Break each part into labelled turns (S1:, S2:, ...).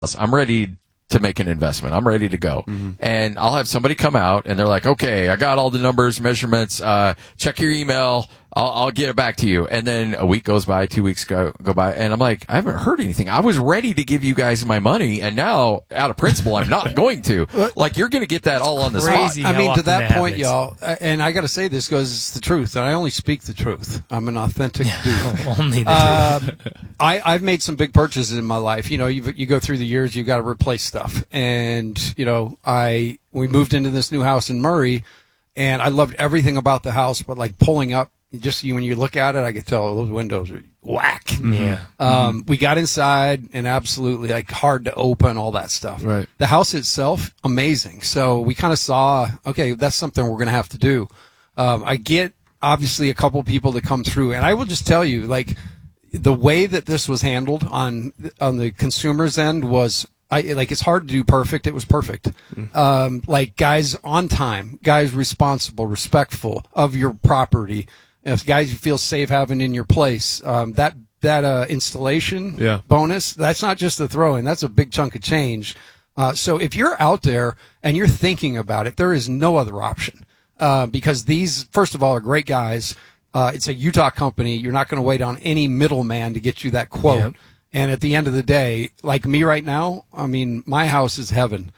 S1: I'm ready to make an investment. I'm ready to go. And I'll have somebody come out and they're like, okay, I got all the numbers, measurements, check your email. I'll get it back to you. And then a week goes by, 2 weeks go by, and I'm like, I haven't heard anything. I was ready to give you guys my money, and now, out of principle, I'm not going to. Like, you're going to get that all on the spot.
S2: I mean, to that point, y'all, and I got to say this because it's the truth, and I only speak the truth. I'm an authentic dude.
S3: Only the truth.
S2: I've made some big purchases in my life. You know, you go through the years, you got to replace stuff. And, you know, we moved into this new house in Murray, and I loved everything about the house, but like pulling up, when you look at it, I could tell those windows are whack.
S3: Yeah.
S2: We got inside and absolutely like hard to open, all that stuff.
S4: Right.
S2: The house itself, amazing. So we kind of saw, okay, that's something we're going to have to do. I get obviously a couple people to come through, and I will just tell you, like, the way that this was handled on the consumer's end was, it's hard to do perfect. It was perfect. Like, guys on time, guys responsible, respectful of your property. If guys you feel safe having in your place, that installation bonus, that's not just a throw-in. That's a big chunk of change. So if you're out there and you're thinking about it, there is no other option. Because these, first of all, are great guys. It's a Utah company. You're not going to wait on any middleman to get you that quote.
S3: Yep.
S2: And at the end of the day, like me right now, I mean, my house is heaven.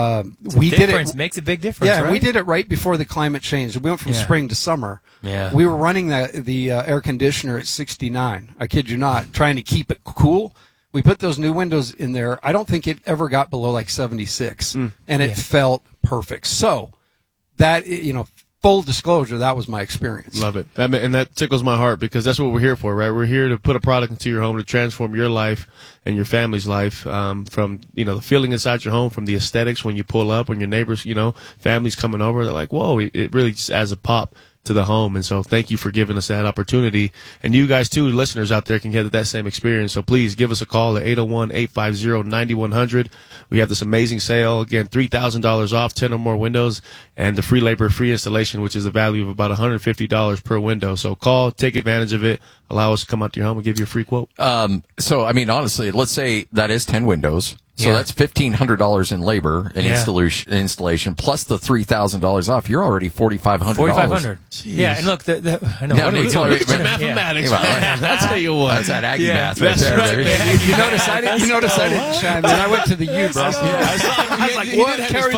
S2: We did it.
S3: Makes a big difference.
S2: Yeah,
S3: right?
S2: we did it right before the climate changed. We went from spring to summer.
S3: Yeah.
S2: We were running the air conditioner at 69. I kid you not, trying to keep it cool. We put those new windows in there. I don't think it ever got below like 76, and it felt perfect. So that, you know, full disclosure, that was my experience.
S4: Love it. And that tickles my heart because that's what we're here for, right? We're here to put a product into your home to transform your life and your family's life, from, you know, the feeling inside your home, from the aesthetics when you pull up, when your neighbors, you know, families coming over, they're like, whoa, it really just adds a pop to the home. And so thank you for giving us that opportunity. And you guys too, listeners out there, can get that same experience. So please give us a call at 801-850-9100. We have this amazing sale. Again, $3,000 off, 10 or more windows, and the free labor, free installation, which is a value of about $150 per window. So call, take advantage of it. Allow us to come out to your home and give you a free quote.
S1: So, I mean, honestly, let's say that is 10 windows. So that's $1,500 in labor and installation plus the $3,000 off. You're already $4,500.
S3: $4,500. Yeah, and look, I know.
S4: It's mathematics, man. I'll tell you what.
S1: That's that Aggie math right there.
S2: Right. You notice I didn't chime in. I went to the U, bro.
S4: I was like, what? Carry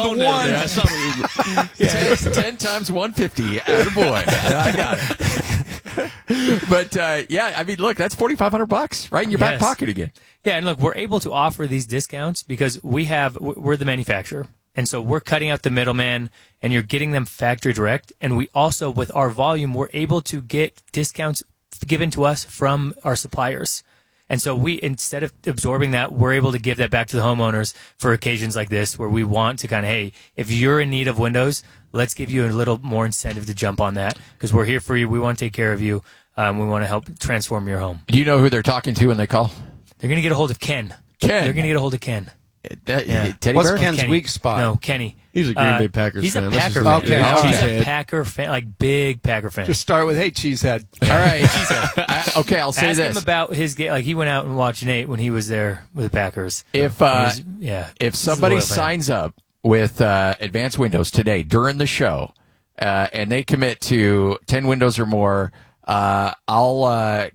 S4: the one.
S1: 10 times 150. Attaboy. I got it. But, I mean, look, that's $4,500 right in your back pocket again.
S3: Yeah, and look, we're able to offer these discounts because we're the manufacturer. And so we're cutting out the middleman, and you're getting them factory direct. And we also, with our volume, we're able to get discounts given to us from our suppliers. And so we, instead of absorbing that, we're able to give that back to the homeowners for occasions like this where we want to kind of, hey, if you're in need of windows, let's give you a little more incentive to jump on that because we're here for you. We want to take care of you. We want to help transform your home.
S1: Do you know who they're talking to when they call?
S3: They're going to get a hold of Ken. They're going to get a hold of Ken.
S1: Teddy
S2: What's
S1: Bear?
S2: Ken's
S3: Kenny.
S2: weak spot?
S3: No, Kenny.
S4: He's a Green Bay Packers
S3: he's
S4: fan.
S3: A Packer fan.
S2: Okay.
S3: He's a Packer fan, like big Packer fan.
S2: Just start with, hey, cheesehead.
S1: All right. Okay, I'll say
S3: Ask
S1: this.
S3: him about his game. Like, he went out and watched Nate when he was there with the Packers.
S1: If somebody signs up with Advanced Windows today during the show, and they commit to 10 windows or more, I'll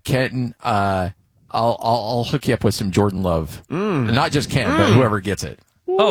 S1: hook you up with some Jordan Love. Not just Ken, but whoever gets it.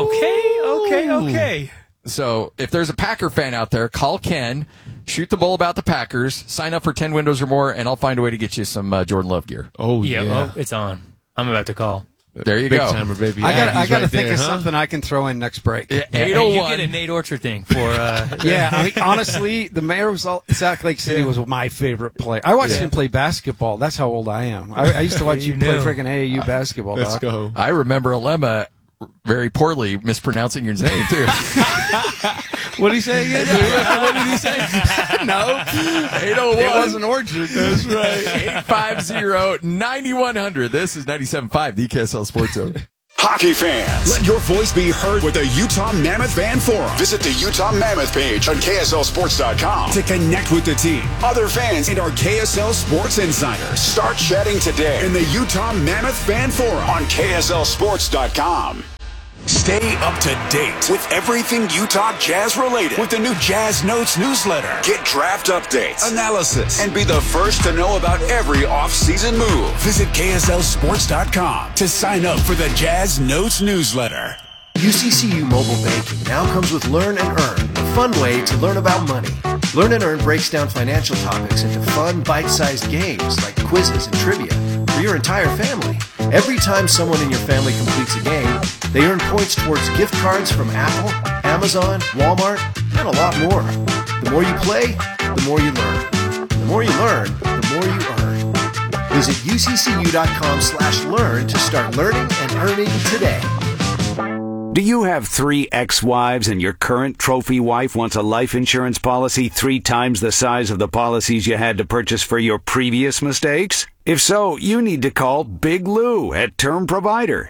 S3: Okay.
S1: So if there's a Packer fan out there, call Ken, shoot the bull about the Packers, sign up for 10 windows or more, and I'll find a way to get you some Jordan Love gear.
S4: Oh,
S3: Yeah,
S4: yeah.
S3: oh, it's on. I'm about to call.
S1: There you
S4: Big
S1: go.
S4: timer, baby.
S2: I got to think
S4: there,
S2: of something I can throw in next break.
S3: Hey,
S1: 801.
S3: you get a Nate Orchard thing for...
S2: Yeah, I mean, honestly, the mayor of Sac Lake City was my favorite player. I watched him play basketball. That's how old I am. I used to watch you play freaking AAU basketball.
S4: Let's
S2: Doc.
S4: go.
S1: I remember Alema very poorly mispronouncing your name, too.
S4: What did he say again? What did he say?
S1: No. 801.
S2: It was an orchard.
S1: That's right. 850-9100. This is 97.5, the KSL Sports Zone.
S5: Hockey fans, let your voice be heard with the Utah Mammoth Fan Forum. Visit the Utah Mammoth page on KSLSports.com to connect with the team, other fans, and our KSL Sports insiders. Start chatting today in the Utah Mammoth Fan Forum on KSLSports.com. Stay up to date with everything Utah Jazz related with the new Jazz Notes newsletter. Get draft updates, analysis, and be the first to know about every off-season move. Visit KSLSports.com to sign up for the Jazz Notes newsletter.
S6: UCCU Mobile Banking now comes with Learn and Earn, a fun way to learn about money. Learn and Earn breaks down financial topics into fun, bite-sized games like quizzes and trivia for your entire family. Every time someone in your family completes a game, they earn points towards gift cards from Apple, Amazon, Walmart, and a lot more. The more you play, the more you learn. The more you learn, the more you earn. Visit uccu.com/learn to start learning and earning today.
S7: Do you have 3 ex-wives and your current trophy wife wants a life insurance policy 3 times the size of the policies you had to purchase for your previous mistakes? If so, you need to call Big Lou at Term Provider,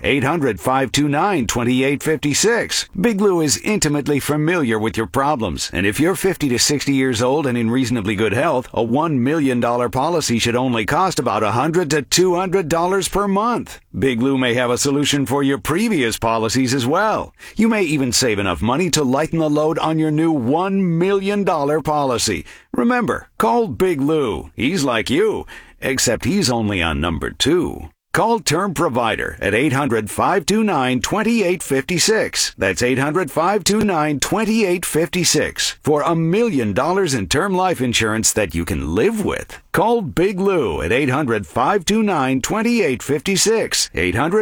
S7: 800-529-2856. Big Lou is intimately familiar with your problems, and if you're 50 to 60 years old and in reasonably good health, a $1 million policy should only cost about $100 to $200 per month. Big Lou may have a solution for your previous policies as well. You may even save enough money to lighten the load on your new $1 million policy. Remember, call Big Lou. He's like you, except he's only on number 2. Call Term Provider at 800-529-2856. That's 800-529-2856 for $1 million in term life insurance that you can live with. Call Big Lou at 800-529-2856.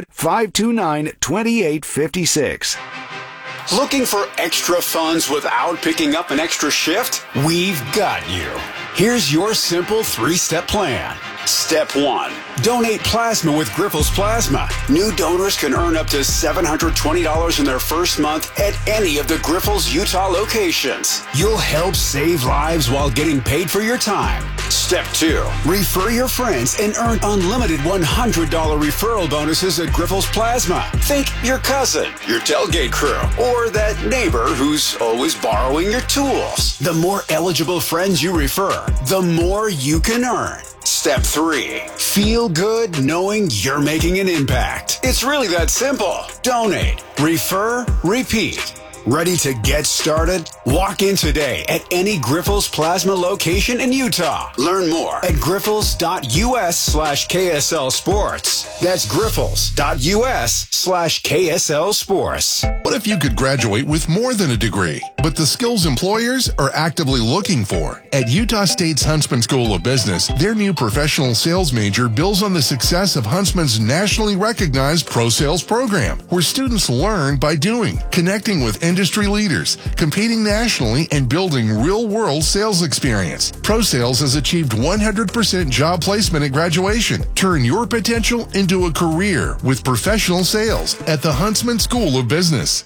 S7: 800-529-2856.
S5: Looking for extra funds without picking up an extra shift? We've got you. Here's your simple 3-step plan. Step 1. Donate plasma with Grifols Plasma. New donors can earn up to $720 in their first month at any of the Grifols Utah locations. You'll help save lives while getting paid for your time. Step 2. Refer your friends and earn unlimited $100 referral bonuses at Grifols Plasma. Think your cousin, your tailgate crew, or that neighbor who's always borrowing your tools. The more eligible friends you refer, the more you can earn. Step 3. Feel good knowing you're making an impact. It's really that simple. Donate, refer, repeat. Ready to get started? Walk in today at any Grifols Plasma location in Utah. Learn more at grifols.us/KSL Sports. That's grifols.us/KSL Sports.
S8: What if you could graduate with more than a degree, but the skills employers are actively looking for? At Utah State's Huntsman School of Business, their new professional sales major builds on the success of Huntsman's nationally recognized Pro Sales program, where students learn by doing, connecting with industry leaders, competing nationally, and building real-world sales experience. Pro Sales has achieved 100% job placement at graduation. Turn your potential into a career with professional sales at the Huntsman School of Business.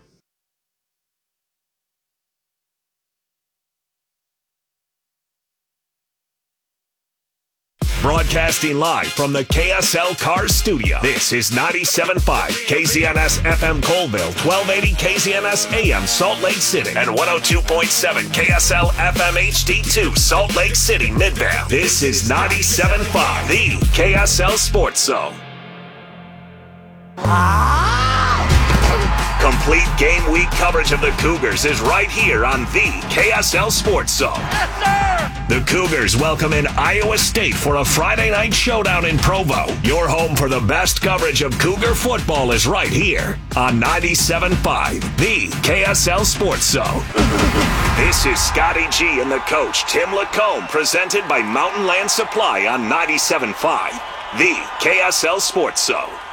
S9: Broadcasting live from the KSL Cars Studio. This is 97.5 KZNS FM Colville, 1280 KZNS AM Salt Lake City, and 102.7 KSL FM HD2 Salt Lake City Midvale. This is 97.5, the KSL Sports Zone. Complete game week coverage of the Cougars is right here on the KSL Sports Zone. Yes, sir! The Cougars welcome in Iowa State for a Friday night showdown in Provo. Your home for the best coverage of Cougar football is right here on 97.5, the KSL Sports Zone. This is Scotty G and the coach, Tim Lacombe, presented by Mountain Land Supply on 97.5, the KSL Sports Zone.